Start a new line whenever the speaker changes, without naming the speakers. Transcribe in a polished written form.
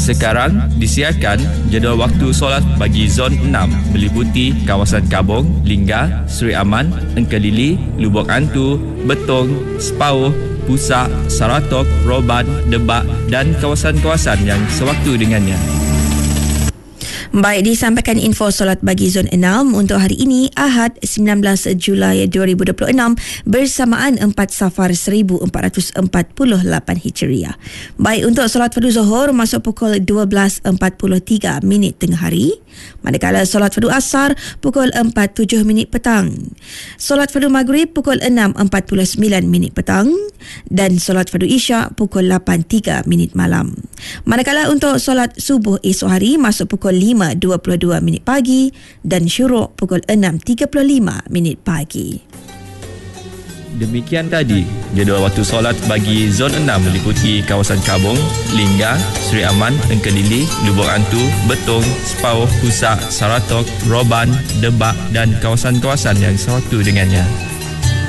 Sekarang disiarkan jadual waktu solat bagi Zon 6 meliputi kawasan Kabong, Lingga, Seri Aman, Engkelili, Lubuk Antu, Betong, Sepauh, Pusak, Saratok, Roban, Debak dan kawasan-kawasan yang sewaktu dengannya.
Baik, disampaikan info solat bagi Zon 6 untuk hari ini, Ahad 19 Julai 2026 bersamaan 4 Safar 1448 Hijriah. Baik, untuk solat fardu Zuhur masuk pukul 12.43 tengah hari, manakala solat fardu Asar pukul 4.07 petang. Solat fardu Maghrib pukul 6.49 petang dan solat fardu Isyak pukul 8.03 malam. Manakala untuk solat subuh esok hari masuk pukul 5.22 pagi dan syuruk pukul 6.35 pagi.
Demikian tadi jadual waktu solat bagi Zon 6 meliputi kawasan Kabong, Lingga, Seri Aman, Engkelili, Lubuk Antu, Betong, Sepauh, Pusak, Saratok, Roban, Debak dan kawasan-kawasan yang sewaktu dengannya.